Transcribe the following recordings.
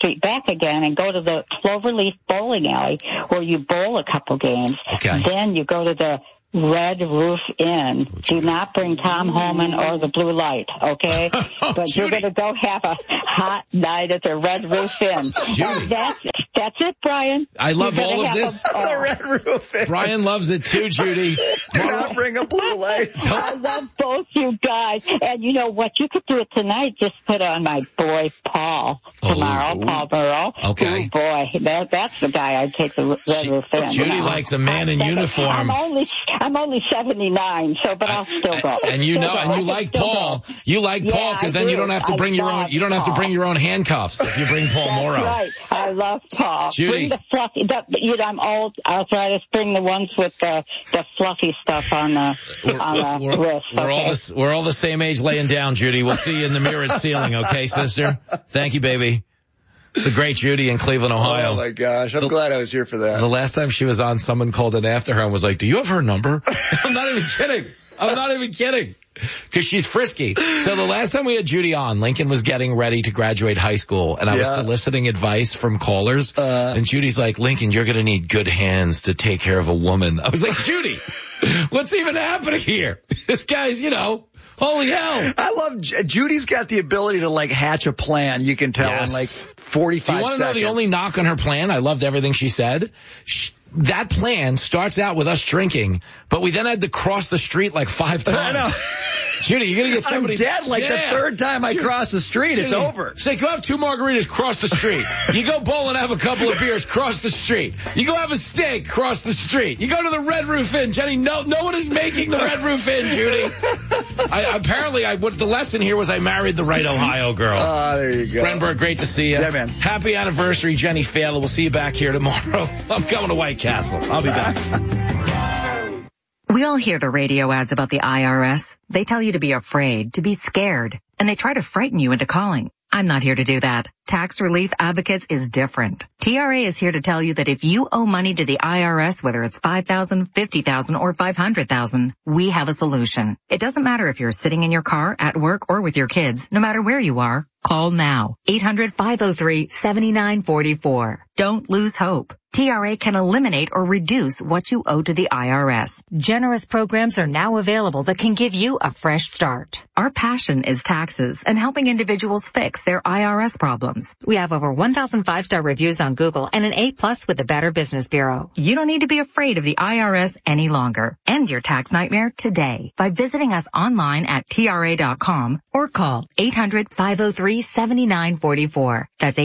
street back again and go to the Cloverleaf Bowling Alley where you bowl a couple games. Okay. Then you go to the Red Roof Inn. Do not bring Tom Homan or the Blue Light, okay? But you're going to go have a hot night at the Red Roof Inn. That's it, Brian. I love all of this. The Red Roof Inn. Brian loves it too, Judy. Do not bring a blue light. I love both you guys. And you know what? You could do it tonight. Just put on my boy Paul tomorrow, Paul Burrow. Okay. Oh, boy. That's the guy I'd take the Red Roof Inn. Judy likes a man in uniform. I'm only 79, but I'll still go. And you like Paul. You like Paul because then you don't have to bring your own. You don't have to bring your own handcuffs if you bring Paul Morrow. Right. I love Paul. Judy. Bring the fluffy. I'm old arthritis. Bring the ones with the fluffy stuff on the wrist. We're all the same age laying down, Judy. We'll see you in the mirrored ceiling, okay, sister? Thank you, baby. The great Judy in Cleveland, Ohio. Oh, my gosh. I'm glad I was here for that. The last time she was on, someone called in after her and was like, do you have her number? I'm not even kidding. Because she's frisky. So the last time we had Judy on, Lincoln was getting ready to graduate high school, and I was soliciting advice from callers. And Judy's like, Lincoln, you're going to need good hands to take care of a woman. I was like, Judy, what's even happening here? This guy's, holy hell. I love Judy's got the ability to hatch a plan, you can tell, in 45 seconds. Do you want to know the only knock on her plan? I loved everything she said. That plan starts out with us drinking, but we then had to cross the street 5 times. I know. Judy, you're going to get somebody. I'm dead the third time I cross the street. Judy, it's over. Say, go have 2 margaritas, cross the street. You go bowl and have a couple of beers, cross the street. You go have a steak, cross the street. You go to the Red Roof Inn. Jenny, no one is making the Red Roof Inn, Judy. The lesson here was I married the right Ohio girl. Oh, there you go. Brenberg, great to see you. Yeah, man. Happy anniversary, Jenny Failer. We'll see you back here tomorrow. I'm coming to White Castle. I'll be back. We all hear the radio ads about the IRS. They tell you to be afraid, to be scared, and they try to frighten you into calling. I'm not here to do that. Tax Relief Advocates is different. TRA is here to tell you that if you owe money to the IRS, whether it's $5,000, $50,000, or $500,000, we have a solution. It doesn't matter if you're sitting in your car, at work, or with your kids. No matter where you are, call now. 800-503-7944. Don't lose hope. TRA can eliminate or reduce what you owe to the IRS. Generous programs are now available that can give you a fresh start. Our passion is taxes and helping individuals fix their IRS problems. We have over 1,000 5-star reviews on Google and an A+ with the Better Business Bureau. You don't need to be afraid of the IRS any longer. End your tax nightmare today by visiting us online at TRA.com or call 800-503-7944. That's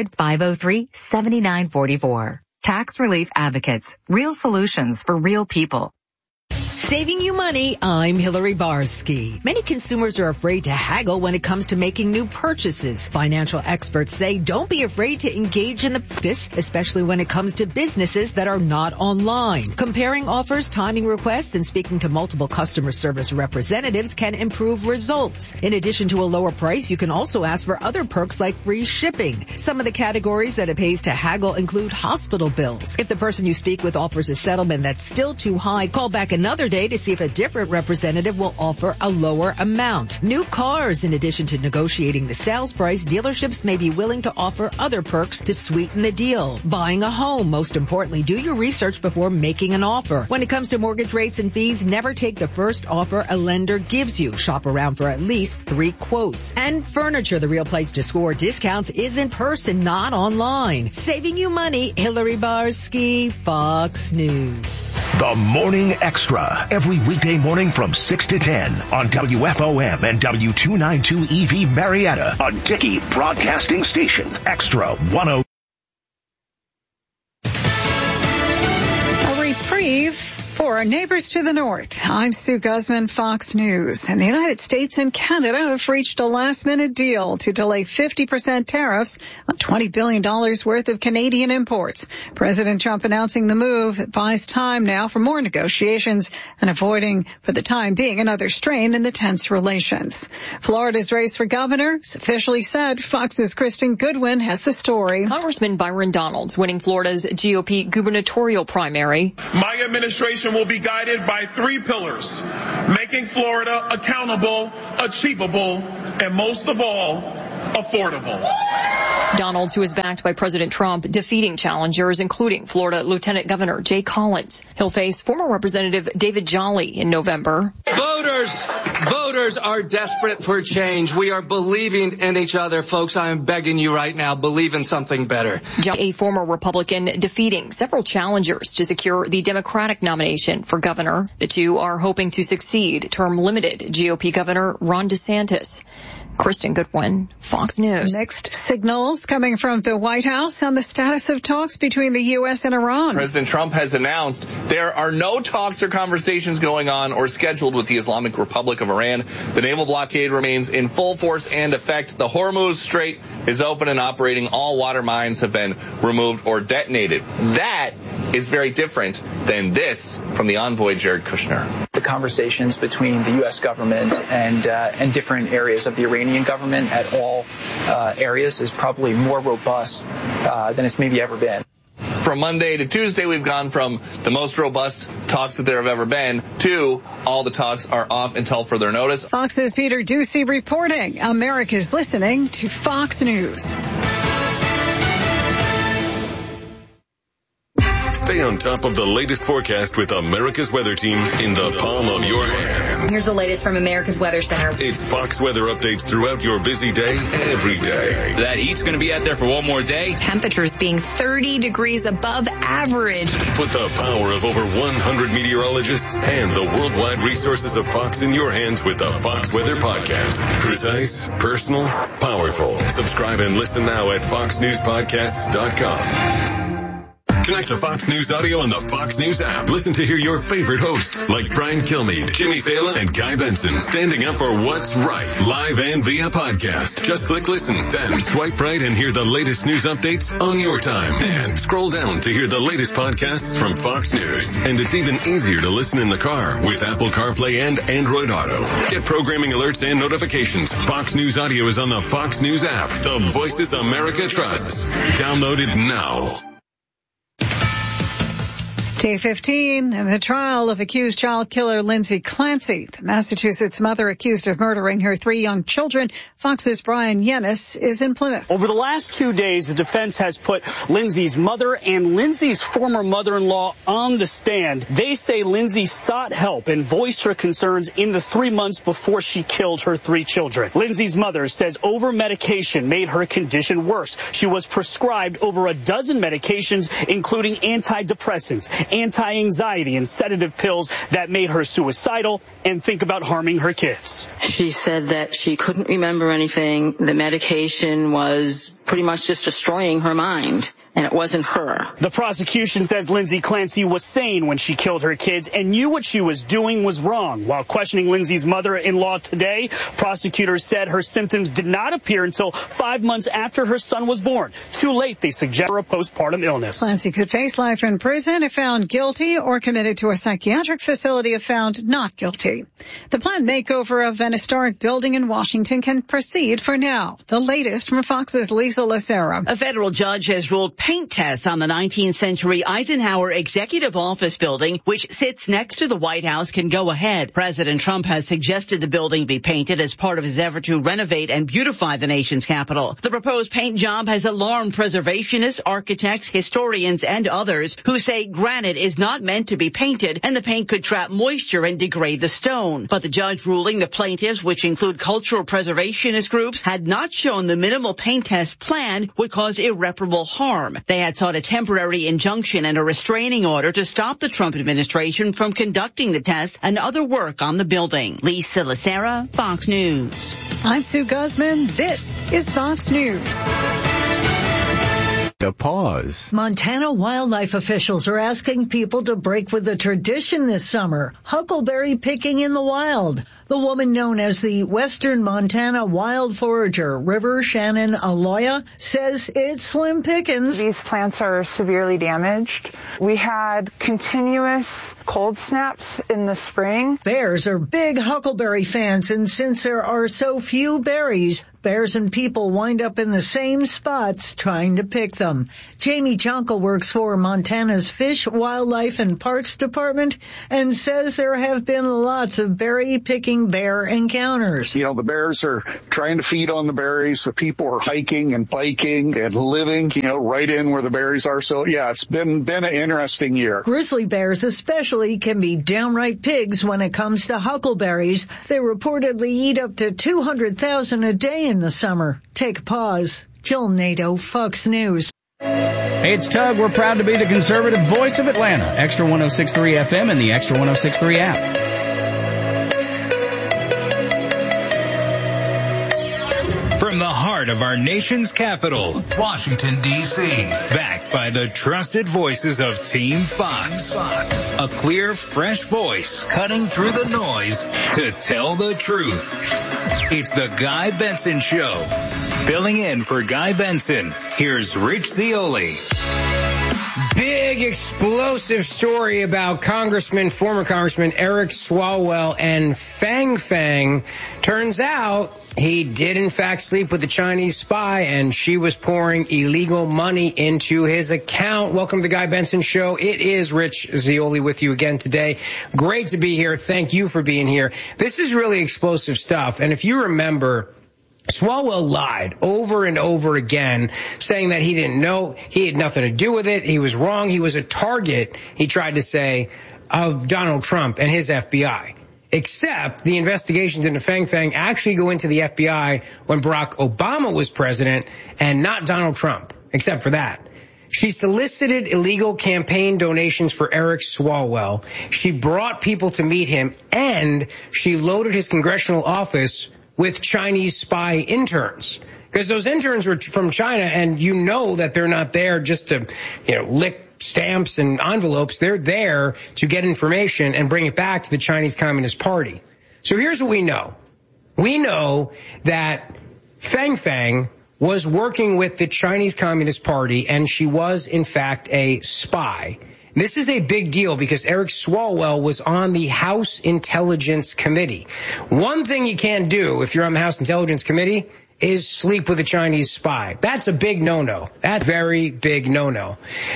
800-503-7944. Tax Relief Advocates. Real solutions for real people. Saving you money, I'm Hillary Barsky. Many consumers are afraid to haggle when it comes to making new purchases. Financial experts say don't be afraid to engage in the practice, especially when it comes to businesses that are not online. Comparing offers, timing requests, and speaking to multiple customer service representatives can improve results. In addition to a lower price, you can also ask for other perks like free shipping. Some of the categories that it pays to haggle include hospital bills. If the person you speak with offers a settlement that's still too high, call back another day to see if a different representative will offer a lower amount. New cars. In addition to negotiating the sales price, dealerships may be willing to offer other perks to sweeten the deal. Buying a home. Most importantly, do your research before making an offer. When it comes to mortgage rates and fees, never take the first offer a lender gives you. Shop around for at least 3 quotes. And furniture. The real place to score discounts is in person, not online. Saving you money. Hillary Barsky, Fox News. The Morning Extra. Every weekday morning from 6 to 10 on WFOM and W292 EV Marietta on Dickey Broadcasting Station. Extra 10. A reprieve for our neighbors to the north. I'm Sue Guzman, Fox News. And the United States and Canada have reached a last-minute deal to delay 50% tariffs on $20 billion worth of Canadian imports. President Trump announcing the move buys time now for more negotiations and avoiding, for the time being, another strain in the tense relations. Florida's race for governor is officially set. Fox's Kristen Goodwin has the story. Congressman Byron Donalds winning Florida's GOP gubernatorial primary. My administration will be guided by 3 pillars: making Florida accountable, achievable, and most of all, affordable. Donalds, who is backed by President Trump, defeating challengers, including Florida Lieutenant Governor Jay Collins. He'll face former Representative David Jolly in November. Voters are desperate for change. We are believing in each other, folks. I am begging you right now, believe in something better. A former Republican defeating several challengers to secure the Democratic nomination for governor. The two are hoping to succeed term-limited GOP Governor Ron DeSantis. Kristen Goodwin, Fox News. Mixed signals coming from the White House on the status of talks between the U.S. and Iran. President Trump has announced there are no talks or conversations going on or scheduled with the Islamic Republic of Iran. The naval blockade remains in full force and effect. The Hormuz Strait is open and operating. All water mines have been removed or detonated. That is very different than this from the envoy, Jared Kushner. The conversations between the U.S. government and different areas of the Iranian government at all areas is probably more robust than it's maybe ever been. From Monday to Tuesday, we've gone from the most robust talks that there have ever been to all the talks are off until further notice. Fox's Peter Ducey reporting. America's listening to Fox News. Stay on top of the latest forecast with America's Weather Team in the palm of your hands. Here's the latest from America's Weather Center. It's Fox weather updates throughout your busy day, every day. That heat's going to be out there for one more day. Temperatures being 30 degrees above average. Put the power of over 100 meteorologists and the worldwide resources of Fox in your hands with the Fox Weather Podcast. Precise, personal, powerful. Subscribe and listen now at foxnewspodcasts.com. Connect to Fox News Audio on the Fox News app. Listen to hear your favorite hosts like Brian Kilmeade, Jimmy Fallon, and Guy Benson standing up for what's right, live and via podcast. Just click listen, then swipe right and hear the latest news updates on your time. And scroll down to hear the latest podcasts from Fox News. And it's even easier to listen in the car with Apple CarPlay and Android Auto. Get programming alerts and notifications. Fox News Audio is on the Fox News app. The voices America trusts. Download it now. Day 15 in the trial of accused child killer Lindsay Clancy. The Massachusetts mother accused of murdering her 3 young children. Fox's Brian Yennis is in Plymouth. Over the last 2 days, the defense has put Lindsay's mother and Lindsay's former mother-in-law on the stand. They say Lindsay sought help and voiced her concerns in the 3 months before she killed her 3 children. Lindsay's mother says over-medication made her condition worse. She was prescribed over a dozen medications, including antidepressants, anti-anxiety, and sedative pills that made her suicidal and think about harming her kids. She said that she couldn't remember anything. The medication was pretty much just destroying her mind, and it wasn't her. The prosecution says Lindsay Clancy was sane when she killed her kids and knew what she was doing was wrong. While questioning Lindsay's mother-in-law today, prosecutors said her symptoms did not appear until 5 months after her son was born. Too late, they suggest, for a postpartum illness. Clancy could face life in prison if found guilty or committed to a psychiatric facility if found not guilty. The planned makeover of an historic building in Washington can proceed for now. The latest from Fox's Lisa Lacera. A federal judge has ruled paint tests on the 19th century Eisenhower Executive Office building, which sits next to the White House, can go ahead. President Trump has suggested the building be painted as part of his effort to renovate and beautify the nation's capital. The proposed paint job has alarmed preservationists, architects, historians, and others who say granite is not meant to be painted and the paint could trap moisture and degrade the stone. But the judge ruling the plaintiffs, which include cultural preservationist groups, had not shown the minimal paint test plan would cause irreparable harm. They had sought a temporary injunction and a restraining order to stop the Trump administration from conducting the tests and other work on the building. Lisa Lacera, Fox News. I'm Sue Guzman. This is Fox News. A pause. Montana wildlife officials are asking people to break with the tradition this summer, huckleberry picking in the wild. The woman known as the Western Montana wild forager, River Shannon Aloya, says it's slim pickings. These plants are severely damaged. We had continuous cold snaps in the spring. Bears are big huckleberry fans, and since there are so few berries, bears and people wind up in the same spots trying to pick them. Jamie Jonkel works for Montana's Fish, Wildlife, and Parks Department and says there have been lots of berry-picking bear encounters. You know, the bears are trying to feed on the berries. The people are hiking and biking and living, you know, right in where the berries are. So, yeah, it's been an interesting year. Grizzly bears especially can be downright pigs when it comes to huckleberries. They reportedly eat up to 200,000 a day in the summer. Take a pause. Jill Nato, Fox News. Hey, it's Tug. We're proud to be the conservative voice of Atlanta. Extra 106.3 FM and the Extra 106.3 app. From the heart of our nation's capital, Washington, D.C., backed by the trusted voices of Team Fox. A clear, fresh voice cutting through the noise to tell the truth. It's the Guy Benson Show. Filling in for Guy Benson, here's Rich Zeoli. Big explosive story about former Congressman Eric Swalwell and Fang Fang. Turns out he did in fact sleep with a Chinese spy, and she was pouring illegal money into his account. Welcome to the Guy Benson Show. It is Rich Zeoli with you again today. Great to be here. Thank you for being here. This is really explosive stuff. And if you remember, Swalwell lied over and over again, saying that he didn't know, he had nothing to do with it, he was wrong, he was a target, he tried to say, of Donald Trump and his FBI. Except the investigations into Fang Fang actually go into the FBI when Barack Obama was president and not Donald Trump, except for that. She solicited illegal campaign donations for Eric Swalwell. She brought people to meet him, and she loaded his congressional office with Chinese spy interns, because those interns were from China, and you know that they're not there just to, lick stamps and envelopes. They're there to get information and bring it back to the Chinese Communist Party. So here's what we know. We know that Fang Fang was working with the Chinese Communist Party, and she was, in fact, a spy. This is a big deal because Eric Swalwell was on the House Intelligence Committee. One thing you can't do if you're on the House Intelligence Committee is sleep with a Chinese spy. That's a big no-no. That's a very big no-no.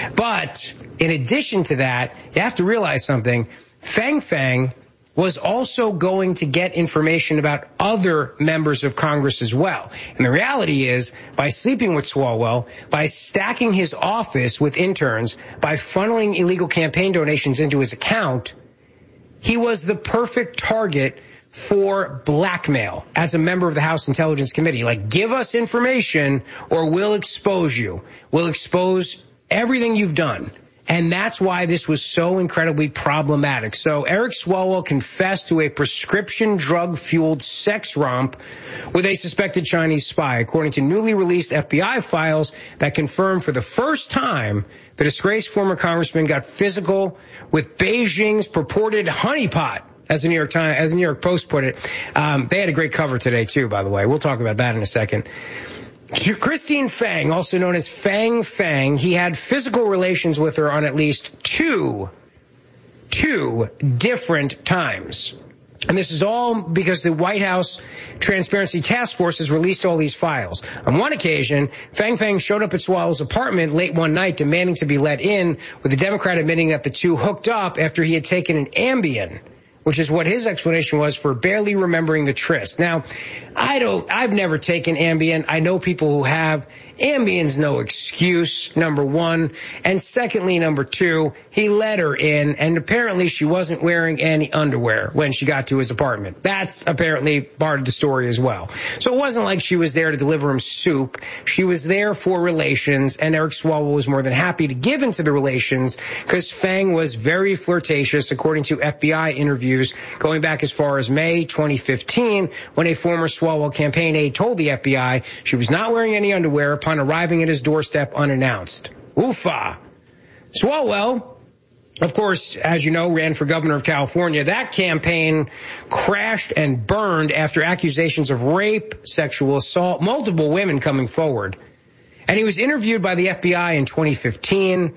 But in addition to that, you have to realize something. Fang Fang was also going to get information about other members of Congress as well. And the reality is, by sleeping with Swalwell, by stacking his office with interns, by funneling illegal campaign donations into his account, he was the perfect target for blackmail as a member of the House Intelligence Committee. Like, give us information or we'll expose you. We'll expose everything you've done. And that's why this was so incredibly problematic. So Eric Swalwell confessed to a prescription drug-fueled sex romp with a suspected Chinese spy, according to newly released FBI files that confirm for the first time the disgraced former congressman got physical with Beijing's purported honeypot, as the New York Post put it. They had a great cover today, too, by the way. We'll talk about that in a second. Christine Fang, also known as Fang Fang, he had physical relations with her on at least two different times. And this is all because the White House Transparency Task Force has released all these files. On one occasion, Fang Fang showed up at Swalwell's apartment late one night demanding to be let in, with the Democrat admitting that the two hooked up after he had taken an Ambien, which is what his explanation was for barely remembering the tryst. Now, I've never taken Ambien. I know people who have. Ambien's no excuse, number one. And secondly, number two, he let her in, and apparently she wasn't wearing any underwear when she got to his apartment. That's apparently part of the story as well. So it wasn't like she was there to deliver him soup. She was there for relations, and Eric Swalwell was more than happy to give into the relations because Fang was very flirtatious, according to FBI interviews going back as far as May 2015, when a former Swalwell campaign aide told the FBI she was not wearing any underwear upon arriving at his doorstep unannounced. Oofa. Swalwell, of course, as you know, ran for governor of California. That campaign crashed and burned after accusations of rape, sexual assault, multiple women coming forward. And he was interviewed by the FBI in 2015,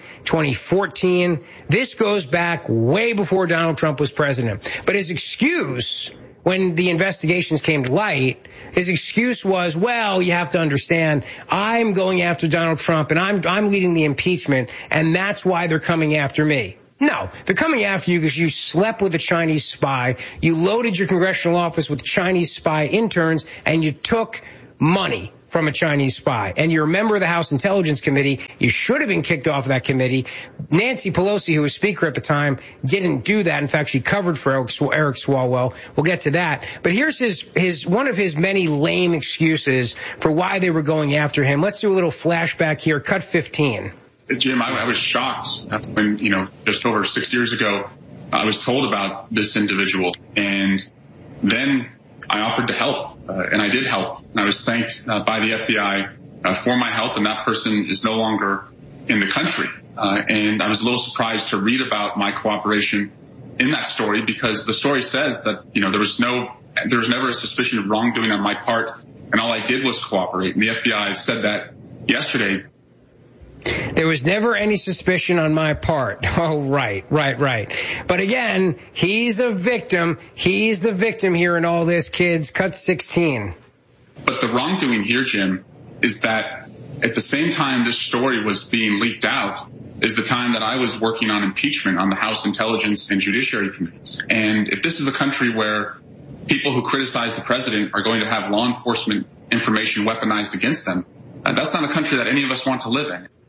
2014. This goes back way before Donald Trump was president. But his excuse when the investigations came to light, his excuse was, well, you have to understand, I'm going after Donald Trump and I'm leading the impeachment, and that's why they're coming after me. No, they're coming after you because you slept with a Chinese spy, you loaded your congressional office with Chinese spy interns, and you took money from a Chinese spy. And you're a member of the House Intelligence Committee. You should have been kicked off of that committee. Nancy Pelosi, who was Speaker at the time, didn't do that. In fact, she covered for Eric Swalwell. We'll get to that. But here's his one of his many lame excuses for why they were going after him. Let's do a little flashback here. Cut 15. Jim, I was shocked when, just over 6 years ago, I was told about this individual. And then I offered to help, and I did help. And I was thanked by the FBI for my help, and that person is no longer in the country. And I was a little surprised to read about my cooperation in that story, because the story says that, there was never a suspicion of wrongdoing on my part, and all I did was cooperate. And the FBI said that yesterday. There was never any suspicion on my part. Oh, right. But again, he's a victim. He's the victim here in all this, kids. Cut 16. But the wrongdoing here, Jim, is that at the same time this story was being leaked out is the time that I was working on impeachment on the House Intelligence and Judiciary Committees. And if this is a country where people who criticize the president are going to have law enforcement information weaponized against them, that's not a country that any of us want to live in.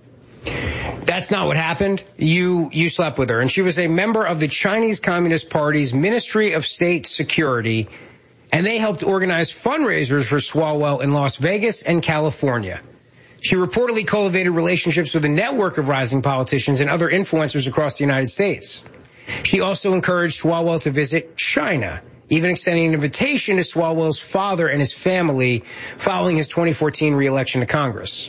That's not what happened. You slept with her, and she was a member of the Chinese Communist Party's Ministry of State Security, and they helped organize fundraisers for Swalwell in Las Vegas and California. She reportedly cultivated relationships with a network of rising politicians and other influencers across the United States. She also encouraged Swalwell to visit China, even extending an invitation to Swalwell's father and his family following his 2014 re-election to Congress.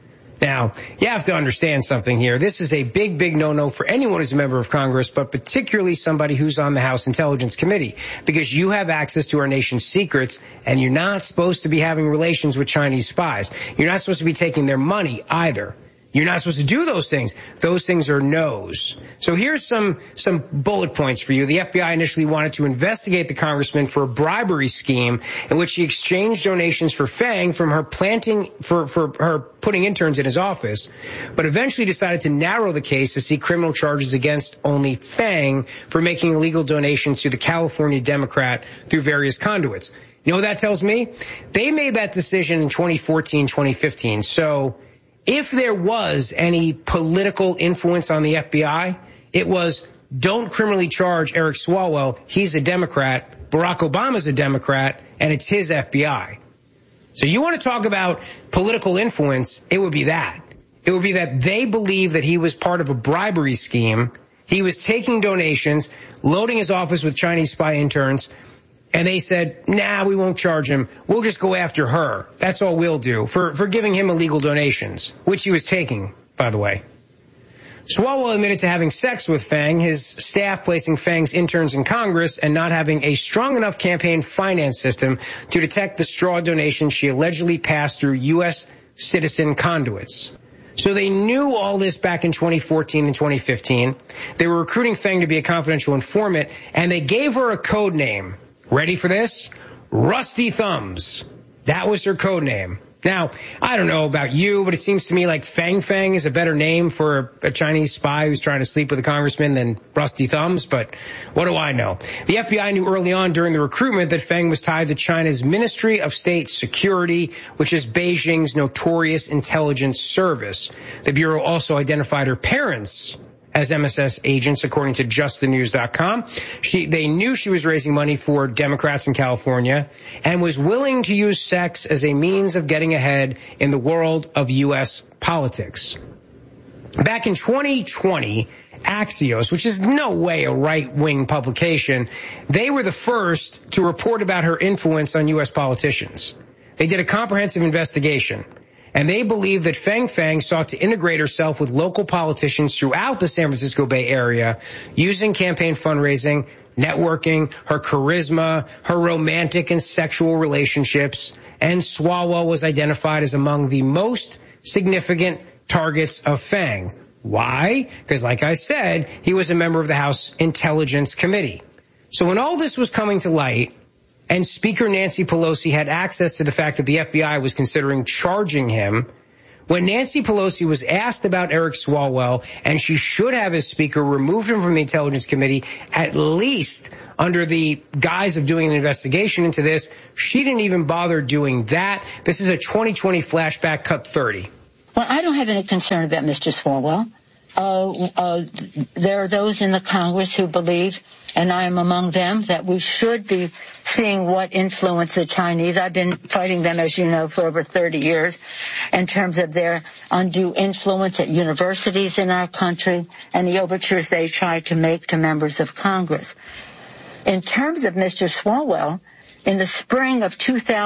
Now, you have to understand something here. This is a big no-no for anyone who's a member of Congress, but particularly somebody who's on the House Intelligence Committee, because you have access to our nation's secrets, and you're not supposed to be having relations with Chinese spies. You're not supposed to be taking their money either. You're not supposed to do those things. Those things are no's. So here's some bullet points for you. The FBI initially wanted to investigate the congressman for a bribery scheme in which he exchanged donations for Fang from her for her putting interns in his office, but eventually decided to narrow the case to see criminal charges against only Fang for making illegal donations to the California Democrat through various conduits. You know what that tells me? They made that decision in 2014, 2015. So if there was any political influence on the FBI, it was don't criminally charge Eric Swalwell. He's a Democrat. Barack Obama's a Democrat, and it's his FBI. So you want to talk about political influence, it would be that. It would be that they believe that he was part of a bribery scheme. He was taking donations, loading his office with Chinese spy interns, and they said, nah, we won't charge him. We'll just go after her. That's all we'll do for giving him illegal donations, which he was taking, by the way. Swalwell admitted to having sex with Fang, his staff placing Fang's interns in Congress, and not having a strong enough campaign finance system to detect the straw donations she allegedly passed through U.S. citizen conduits. So they knew all this back in 2014 and 2015. They were recruiting Fang to be a confidential informant, and they gave her a code name. Ready for this? Rusty Thumbs. That was her code name. Now, I don't know about you, but it seems to me like Fang Fang is a better name for a Chinese spy who's trying to sleep with a congressman than Rusty Thumbs, but what do I know? The FBI knew early on during the recruitment that Fang was tied to China's Ministry of State Security, which is Beijing's notorious intelligence service. The Bureau also identified her parents as MSS agents, according to justthenews.com. They knew she was raising money for Democrats in California and was willing to use sex as a means of getting ahead in the world of U.S. politics. Back in 2020, Axios, which is no way a right-wing publication, they were the first to report about her influence on U.S. politicians. They did a comprehensive investigation. And they believe that Fang Fang sought to integrate herself with local politicians throughout the San Francisco Bay Area using campaign fundraising, networking, her charisma, her romantic and sexual relationships. And Swalwell was identified as among the most significant targets of Fang. Why? Because like I said, he was a member of the House Intelligence Committee. So when all this was coming to light, and Speaker Nancy Pelosi had access to the fact that the FBI was considering charging him, when Nancy Pelosi was asked about Eric Swalwell, and she should have, as Speaker, removed him from the Intelligence Committee, at least under the guise of doing an investigation into this, she didn't even bother doing that. This is a 2020 flashback, cut 30. Well, I don't have any concern about Mr. Swalwell. There are those in the Congress who believe, and I am among them, that we should be seeing what influence the Chinese. I've been fighting them, as you know, for over 30 years in terms of their undue influence at universities in our country and the overtures they try to make to members of Congress. In terms of Mr. Swalwell, in the spring of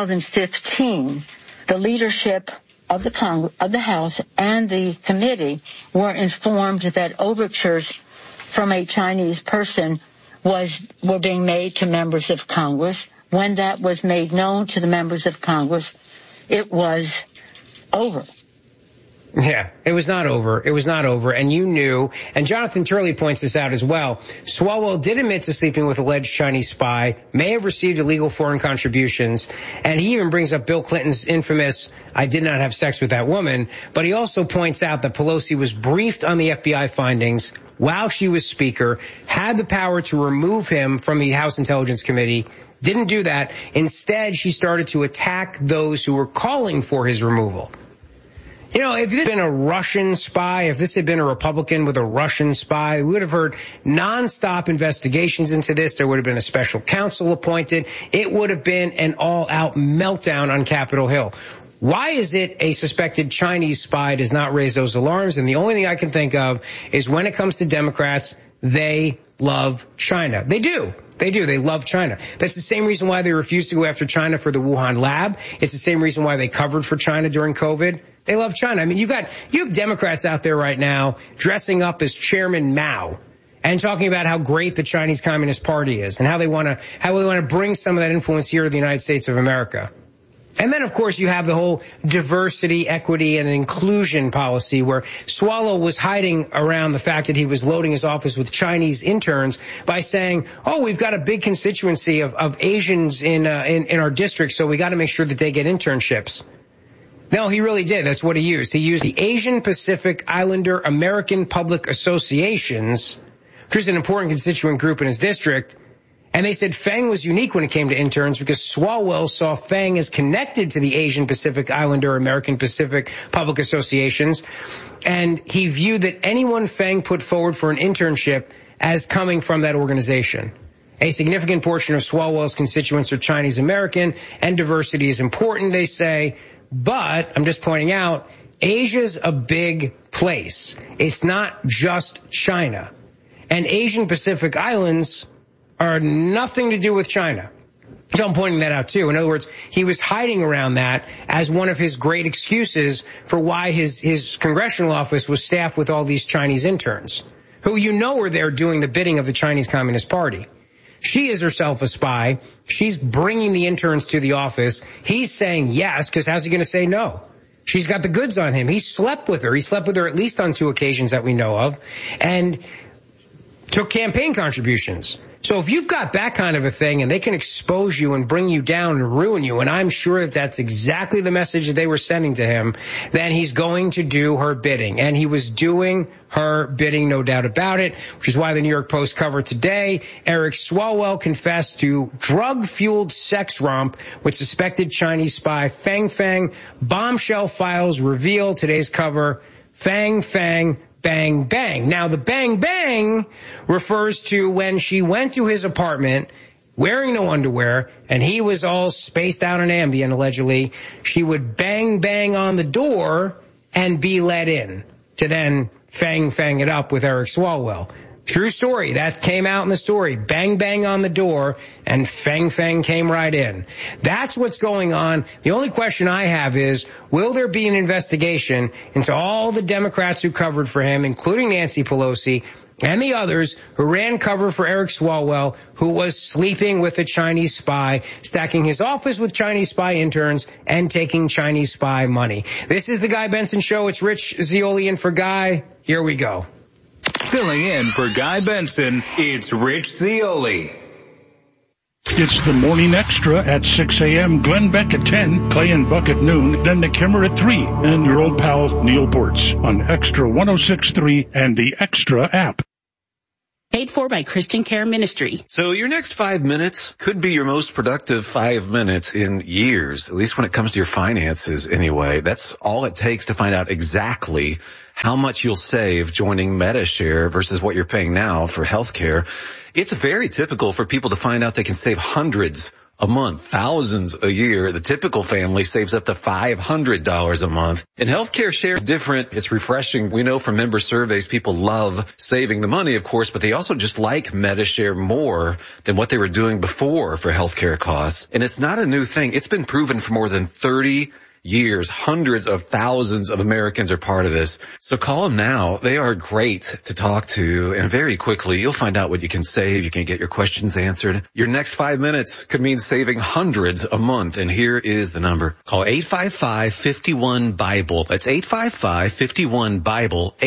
2015, the leadership of the House and the committee were informed that overtures from a Chinese person were being made to members of Congress. When that was made known to the members of Congress, it was over. Yeah, it was not over. It was not over. And you knew, and Jonathan Turley points this out as well, Swalwell did admit to sleeping with alleged Chinese spy, may have received illegal foreign contributions, and he even brings up Bill Clinton's infamous, "I did not have sex with that woman," but he also points out that Pelosi was briefed on the FBI findings while she was Speaker, had the power to remove him from the House Intelligence Committee, didn't do that. Instead, she started to attack those who were calling for his removal. You know, if this had been a Russian spy, if this had been a Republican with a Russian spy, we would have heard nonstop investigations into this. There would have been a special counsel appointed. It would have been an all-out meltdown on Capitol Hill. Why is it a suspected Chinese spy does not raise those alarms? And the only thing I can think of is when it comes to Democrats, they love China. They do. They do. They love China. That's the same reason why they refused to go after China for the Wuhan lab. It's the same reason why they covered for China during COVID. They love China. I mean, you have Democrats out there right now dressing up as Chairman Mao and talking about how great the Chinese Communist Party is and how they want to bring some of that influence here to the United States of America. And then, of course, you have the whole diversity, equity, and inclusion policy where Swalwell was hiding around the fact that he was loading his office with Chinese interns by saying, oh, we've got a big constituency of Asians in our district, so we got to make sure that they get internships. No, he really did. That's what he used. He used the Asian Pacific Islander American Public Associations, which is an important constituent group in his district. And they said Fang was unique when it came to interns because Swalwell saw Fang as connected to the Asian Pacific Islander American Pacific Public Associations. And he viewed that anyone Fang put forward for an internship as coming from that organization. A significant portion of Swalwell's constituents are Chinese American, and diversity is important, they say. But I'm just pointing out, Asia's a big place. It's not just China. And Asian Pacific Islands are nothing to do with China. So I'm pointing that out too. In other words, he was hiding around that as one of his great excuses for why his congressional office was staffed with all these Chinese interns, who you know are there doing the bidding of the Chinese Communist Party. She is herself a spy. She's bringing the interns to the office. He's saying yes, because how's he going to say no? She's got the goods on him. He slept with her. He slept with her at least on 2 occasions that we know of, and took campaign contributions. So if you've got that kind of a thing and they can expose you and bring you down and ruin you, and I'm sure that that's exactly the message that they were sending to him, then he's going to do her bidding. And he was doing her bidding, no doubt about it, which is why the New York Post covered today, Eric Swalwell confessed to drug-fueled sex romp with suspected Chinese spy Fang Fang. Bombshell files reveal. Today's cover, Fang Fang bang bang. Now, the bang bang refers to when she went to his apartment wearing no underwear and he was all spaced out on Ambien, allegedly. She would bang bang on the door and be let in to then fang it up with Eric Swalwell. True story. That came out in the story. Bang, bang on the door, and Fang came right in. That's what's going on. The only question I have is, will there be an investigation into all the Democrats who covered for him, including Nancy Pelosi, and the others who ran cover for Eric Swalwell, who was sleeping with a Chinese spy, stacking his office with Chinese spy interns, and taking Chinese spy money? This is the Guy Benson Show. It's Rich Zeoli in for Guy. Here we go. Filling in for Guy Benson, it's Rich Zeoli. It's the Morning Extra at 6 a.m., Glenn Beck at 10, Clay and Buck at noon, then the Kimmer at 3, and your old pal Neil Bortz on Extra 106.3 and the Extra app. Paid for by Christian Care Ministry. So your next 5 minutes could be your most productive 5 minutes in years, at least when it comes to your finances anyway. That's all it takes to find out exactly how much you'll save joining Medi-Share versus what you're paying now for healthcare. It's very typical for people to find out they can save hundreds a month, thousands a year. The typical family saves up to $500 a month. And healthcare share is different. It's refreshing. We know from member surveys, people love saving the money, of course, but they also just like Medi-Share more than what they were doing before for healthcare costs. And it's not a new thing. It's been proven for more than 30 years. Hundreds of thousands of Americans are part of this. So call them now. They are great to talk to, and very quickly you'll find out what you can save. You can get your questions answered. Your next 5 minutes could mean saving hundreds a month, and here is the number. Call 855-51-BIBLE. That's 855-51-BIBLE.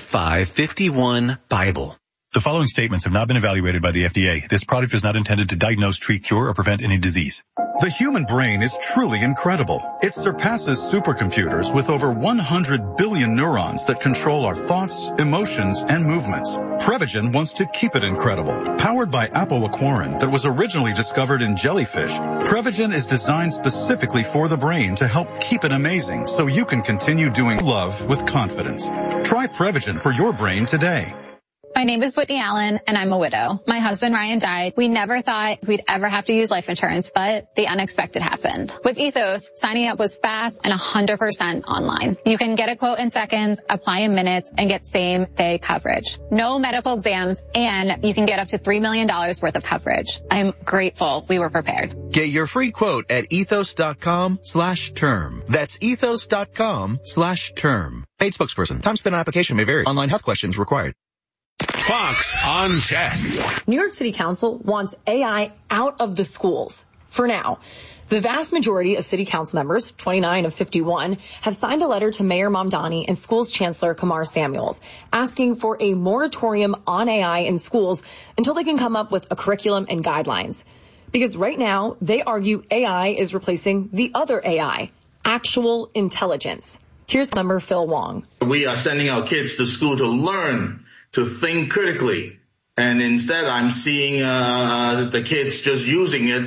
855-51-BIBLE. The following statements have not been evaluated by the FDA. This product is not intended to diagnose, treat, cure, or prevent any disease. The human brain is truly incredible. It surpasses supercomputers with over 100 billion neurons that control our thoughts, emotions, and movements. Prevagen wants to keep it incredible. Powered by apoaquarin that was originally discovered in jellyfish, Prevagen is designed specifically for the brain to help keep it amazing so you can continue doing love with confidence. Try Prevagen for your brain today. My name is Whitney Allen, and I'm a widow. My husband, Ryan, died. We never thought we'd ever have to use life insurance, but the unexpected happened. With Ethos, signing up was fast and 100% online. You can get a quote in seconds, apply in minutes, and get same-day coverage. No medical exams, and you can get up to $3 million worth of coverage. I'm grateful we were prepared. Get your free quote at ethos.com/term. That's ethos.com/term. Paid spokesperson. Time spent on application may vary. Online health questions required. Fox on Tech. New York City Council wants AI out of the schools. For now, the vast majority of city council members, 29 of 51, have signed a letter to Mayor Mamdani and schools chancellor Kamar Samuels, asking for a moratorium on AI in schools until they can come up with a curriculum and guidelines. Because right now, they argue AI is replacing the other AI, actual intelligence. Here's member Phil Wong. We are sending our kids to school to learn, to think critically. And instead, I'm seeing the kids just using it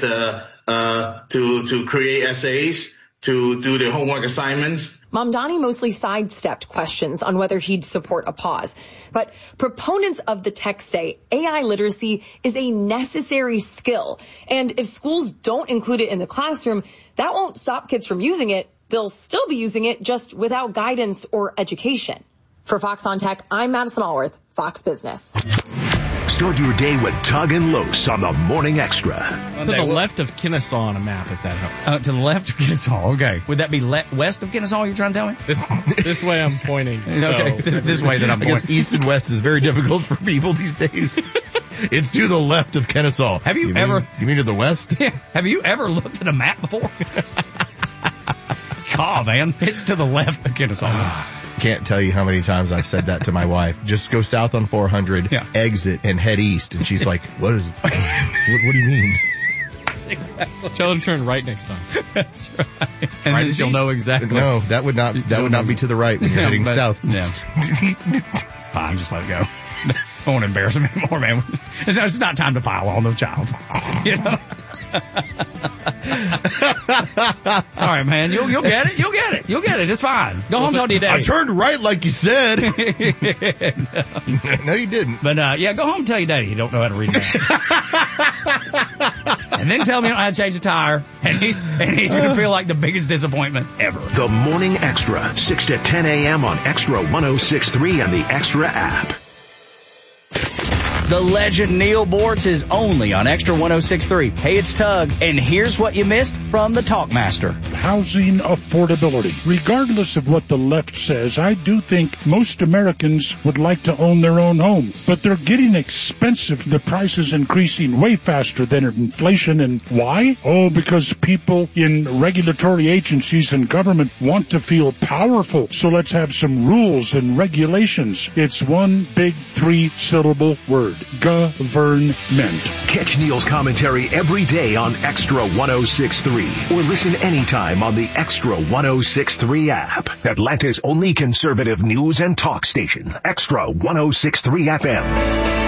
to create essays, to do their homework assignments. Mamdani mostly sidestepped questions on whether he'd support a pause. But proponents of the text say AI literacy is a necessary skill. And if schools don't include it in the classroom, that won't stop kids from using it. They'll still be using it just without guidance or education. For Fox on Tech, I'm Madison Allworth, Fox Business. Start your day with Tug and Los on the Morning Extra. To the left of Kennesaw on a map, if that helps. To the left of Kennesaw, okay. Would that be west of Kennesaw, you're trying to tell me? This way I'm pointing. Okay, this way that I'm pointing. I guess east and west is very difficult for people these days. It's to the left of Kennesaw. Have you ever... You mean to the west? Yeah. Have you ever looked at a map before? God, man. It's to the left of Kennesaw. Can't tell you how many times I've said that to my wife. Just go south on 400, exit, and head east. And she's like, what do you mean? Exactly. Tell her to turn right next time. That's right. And right, then she'll know exactly. No, that would not be to the right when you're heading south. Yeah. Fine, just let it go. I won't embarrass him anymore, man. It's not time to pile on the child. You know? Sorry, man. You'll get it. You'll get it. You'll get it. It's fine. Go home, tell your daddy. I turned right like you said. No, you didn't. But, go home and tell your daddy you don't know how to read that. And then tell me you don't know how to change a tire. And he's going to feel like the biggest disappointment ever. The Morning Extra, 6 to 10 a.m. on Extra 106.3 and the Extra app. The legend Neil Bortz is only on Extra 106.3. Hey, it's Tug, and here's what you missed from the Talkmaster. housing affordability. Regardless of what the left says, I do think most Americans would like to own their own home, but they're getting expensive. The price is increasing way faster than inflation. And why? Oh, because people in regulatory agencies and government want to feel powerful. So let's have some rules and regulations. It's one big 3-syllable word: government. Catch Neil's commentary every day on Extra 106.3 or listen anytime on the Extra 106.3 app. Atlanta's only conservative news and talk station, Extra 106.3 FM.